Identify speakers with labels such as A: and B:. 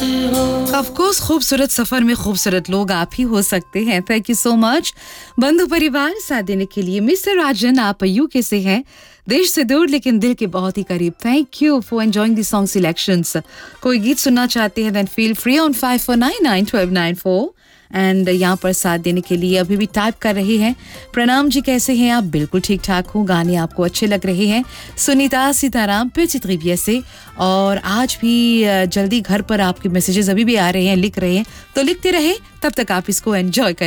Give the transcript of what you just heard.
A: Of course खूबसूरत सफर में खूबसूरत लोग आप ही हो सकते हैं. थैंक यू सो मच बंधु परिवार साथ देने के लिए. मिस्टर राजन आप यूके से हैं, देश से दूर लेकिन दिल के बहुत ही करीब. Thank you for enjoying the song selections. कोई गीत सुनना चाहते हैं देन फील फ्री ऑन 54991294 एंड यहाँ पर साथ देने के लिए अभी भी टाइप कर रहे हैं. प्रणाम जी, कैसे हैं आप? बिल्कुल ठीक ठाक हूँ. गाने आपको अच्छे लग रहे हैं. सुनीता सीताराम पिचित्रिविया से. और आज भी जल्दी घर पर आपके मैसेजेस अभी भी आ रहे हैं, लिख रहे हैं तो लिखते रहे. तब तक आप इसको एंजॉय करें.